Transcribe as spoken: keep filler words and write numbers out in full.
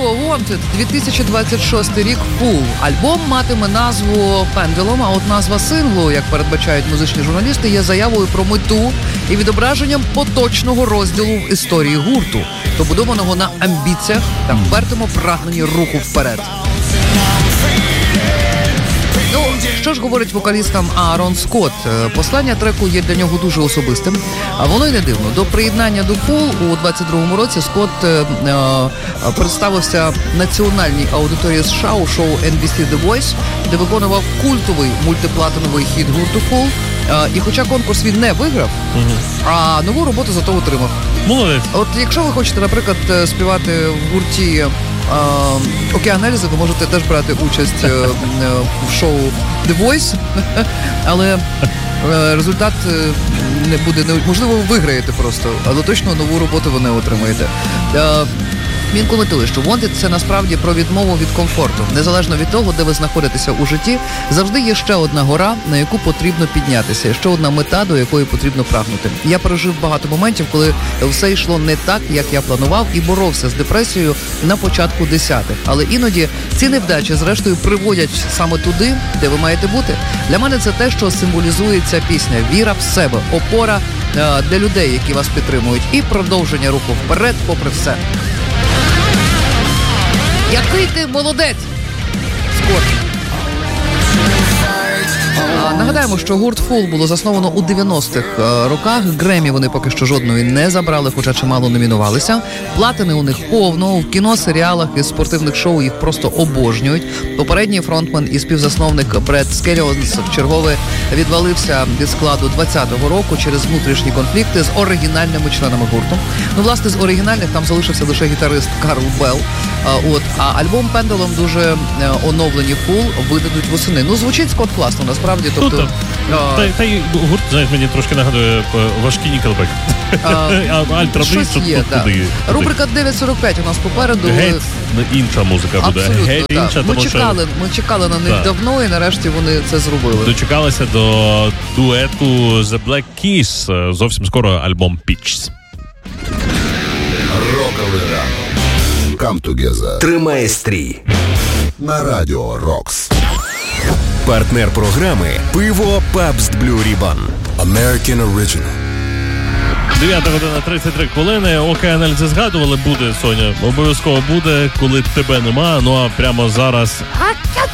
Wanted, дві тисячі двадцять шостий рік, Fool. Альбом матиме назву Pendulum, а от назва синглу, як передбачають музичні журналісти, є заявою про мету і відображенням поточного розділу в історії гурту, побудованого на амбіціях та впертому прагненні руху вперед. Ну, що ж говорить вокалістам Аарон Скотт? Послання треку є для нього дуже особистим, а воно й не дивно. До приєднання до Fool у двадцять другому році Скотт е, е, представився національній аудиторії США у шоу ен бі сі The Voice, де виконував культовий мультиплатиновий хіт гурту Fool. Е, і хоча конкурс він не виграв, угу. а нову роботу зато отримав. Молодець. От якщо ви хочете, наприклад, співати в гурті Океан Ельзи, ви можете теж брати участь в шоу The Voice, але результат не буде, можливо, ви виграєте просто, але точно нову роботу ви не отримаєте. Він коментує, що Wanted – це насправді про відмову від комфорту. Незалежно від того, де ви знаходитеся у житті, завжди є ще одна гора, на яку потрібно піднятися, ще одна мета, до якої потрібно прагнути. Я пережив багато моментів, коли все йшло не так, як я планував, і боровся з депресією на початку десятих. Але іноді ці невдачі, зрештою, приводять саме туди, де ви маєте бути. Для мене це те, що символізує ця пісня. Віра в себе, опора е- для людей, які вас підтримують, і продовження руху вперед попри все. Який ти молодець, Скотт! Нагадаємо, що гурт Fool було засновано у дев'яностих роках. Гремі вони поки що жодної не забрали, хоча чимало номінувалися. Платини у них повно, в кіно, серіалах і спортивних шоу їх просто обожнюють. Попередній фронтмен і співзасновник Бред Скеліонс вчергове відвалився від складу двадцятого року через внутрішні конфлікти з оригінальними членами гурту. Ну, власне, з оригінальних там залишився лише гітарист Карл Белл. От, а альбом Pendulum дуже оновлені Fool видадуть восени. Ну, звучить Скотт класно, насправді. Тобто, ну, та, а... та, та й гурт, знаєш, мені трошки нагадує важкі Nickelback. Альтрабліс, що є, тут туди. Рубрика дев'ять сорок п'ять у нас попереду. Геть інша музика буде. Абсолютно, Геть інша, ми, тому чекали, що... ми чекали на них так. давно, і нарешті вони це зробили. Дочекалися до дуету The Black Keys. Зовсім скоро альбом Peaches. Роковий ранок. Come together. Тримає стрій. На радіо Рокс. Партнер програми «Пиво Pabst Blue Ribbon». American Original. дев'ята година тридцять три хвилини. Океан Ельзи згадували, буде, Соня. Обов'язково буде, коли тебе нема. Ну а прямо зараз